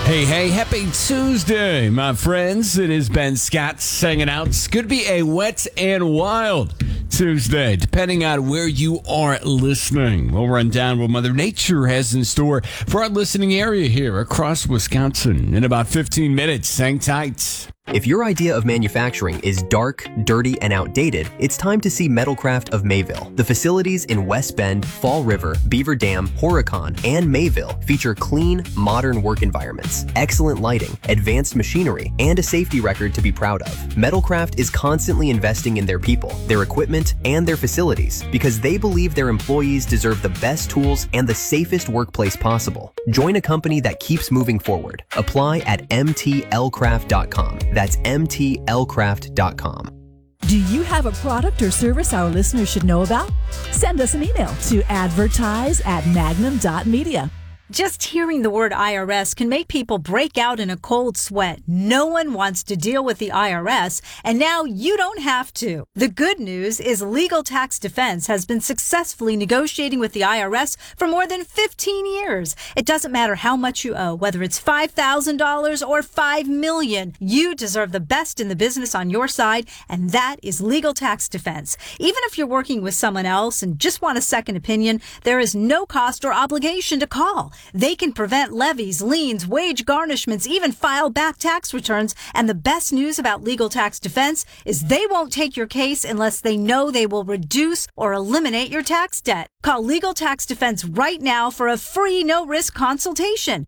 Hey, happy Tuesday, my friends. It is Ben Scott hanging out. It's going to be a wet and wild Tuesday, depending on where you are listening. We'll run down what Mother Nature has in store for our listening area here across Wisconsin in about 15 minutes. Hang tight. If your idea of manufacturing is dark, dirty, and outdated, it's time to see Metalcraft of Mayville. The facilities in West Bend, Fall River, Beaver Dam, Horicon, and Mayville feature clean, modern work environments, excellent lighting, advanced machinery, and a safety record to be proud of. Metalcraft is constantly investing in their people, their equipment, and their facilities because they believe their employees deserve the best tools and the safest workplace possible. Join a company that keeps moving forward. Apply at mtlcraft.com. That's mtlcraft.com. Do you have a product or service our listeners should know about? Send us an email to advertise@magnum.media. Just hearing the word IRS can make people break out in a cold sweat. No one wants to deal with the IRS, and now you don't have to. The good news is Legal Tax Defense has been successfully negotiating with the IRS for more than 15 years. It doesn't matter how much you owe, whether it's $5,000 or $5 million. You deserve the best in the business on your side, and that is Legal Tax Defense. Even if you're working with someone else and just want a second opinion, there is no cost or obligation to call. They can prevent levies, liens, wage garnishments, even file back tax returns. And the best news about Legal Tax Defense is they won't take your case unless they know they will reduce or eliminate your tax debt. Call Legal Tax Defense right now for a free no-risk consultation.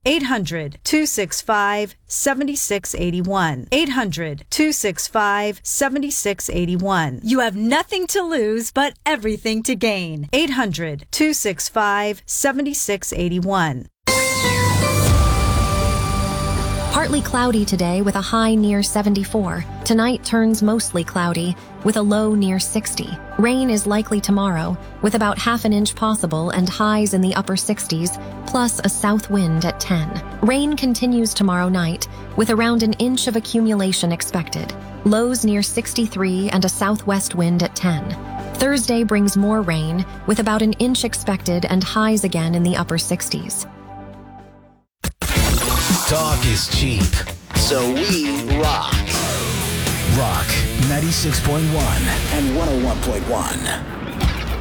800-265-7681. 800-265-7681. You have nothing to lose but everything to gain. 800-265-7681. Partly cloudy today with a high near 74. Tonight turns mostly cloudy with a low near 60. Rain is likely tomorrow with about half an inch possible and highs in the upper 60s, plus a south wind at 10. Rain continues tomorrow night with around an inch of accumulation expected. Lows near 63 and a southwest wind at 10. Thursday brings more rain with about an inch expected and highs again in the upper 60s. Talk is cheap, so we rock. Rock 96.1 and 101.1.